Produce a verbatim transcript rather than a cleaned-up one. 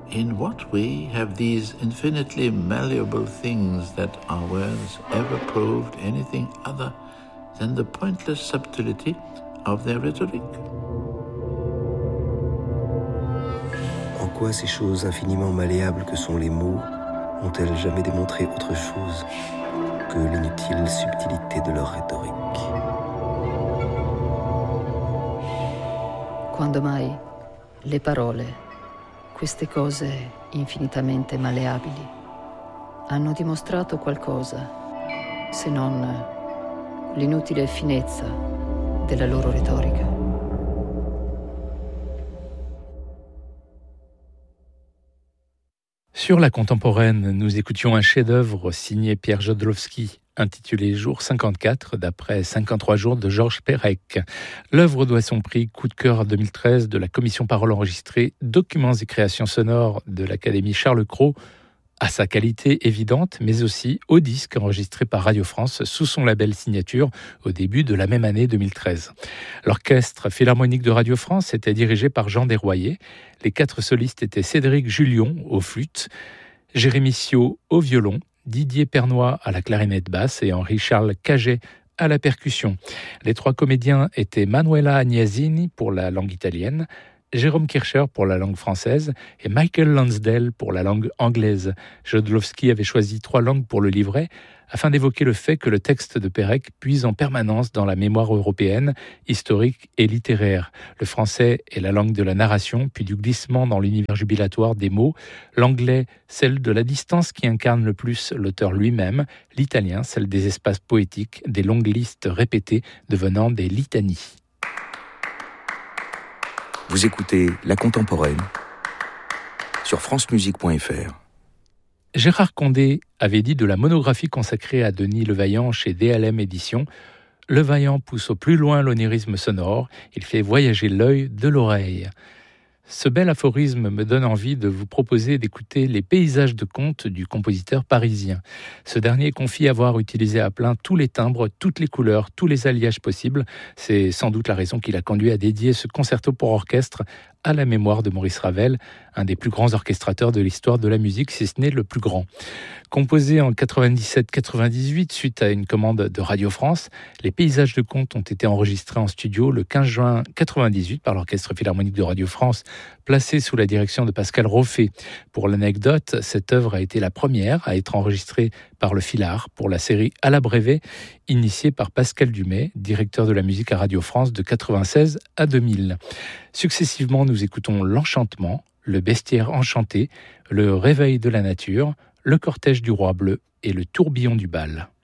In what way have these infinitely malleable things that are words ever proved anything other than the pointless subtlety of their rhetoric? En quoi ces choses infiniment malléables que sont les mots ont-elles jamais démontré autre chose que l'inutile subtilité de leur rhétorique? Quando mai le parole, queste cose infinitamente malleabili, hanno dimostrato qualcosa, se non l'inutile finezza della loro retorica? Sur la contemporaine, nous écoutions un chef-d'œuvre signé Pierre Jodlowski, intitulé Jour cinquante-quatre, d'après cinquante-trois jours de Georges Perec. L'œuvre doit son prix Coup de cœur deux mille treize de la commission Paroles enregistrées, Documents et créations sonores de l'Académie Charles Cros, à sa qualité évidente, mais aussi au disque enregistré par Radio France sous son label Signature au début de la même année deux mille treize. L'orchestre philharmonique de Radio France était dirigé par Jean Desroyers. Les quatre solistes étaient Cédric Julion aux flûtes, Jérémy Sio au violon, Didier Pernois à la clarinette basse et Henri-Charles Caget à la percussion. Les trois comédiens étaient Manuela Agnasini pour la langue italienne, Jérôme Kircher pour la langue française et Michael Lansdale pour la langue anglaise. Jodlowski avait choisi trois langues pour le livret afin d'évoquer le fait que le texte de Perec puise en permanence dans la mémoire européenne, historique et littéraire. Le français est la langue de la narration, puis du glissement dans l'univers jubilatoire des mots. L'anglais, celle de la distance qui incarne le plus l'auteur lui-même. L'italien, celle des espaces poétiques, des longues listes répétées devenant des litanies. Vous écoutez La Contemporaine sur francemusique point f r. Gérard Condé avait dit de la monographie consacrée à Denis Levaillant chez D L M Éditions: Levaillant pousse au plus loin l'onirisme sonore, il fait voyager l'œil de l'oreille. Ce bel aphorisme me donne envie de vous proposer d'écouter Les paysages de conte du compositeur parisien. Ce dernier confie avoir utilisé à plein tous les timbres, toutes les couleurs, tous les alliages possibles. C'est sans doute la raison qui l'a conduit à dédier ce concerto pour orchestre à la mémoire de Maurice Ravel, un des plus grands orchestrateurs de l'histoire de la musique, si ce n'est le plus grand. Composé en quatre-vingt-dix-sept quatre-vingt-dix-huit suite à une commande de Radio France, les paysages de conte ont été enregistrés en studio le quinze juin quatre-vingt-dix-huit par l'Orchestre Philharmonique de Radio France, placé sous la direction de Pascal Roffet. Pour l'anecdote, cette œuvre a été la première à être enregistrée par le Philhar pour la série À la Brévet, initiée par Pascal Dumay, directeur de la musique à Radio France de quatre-vingt-seize à deux mille. Successivement, nous écoutons L'Enchantement, Le Bestiaire enchanté, Le Réveil de la nature, Le Cortège du Roi bleu et Le Tourbillon du bal.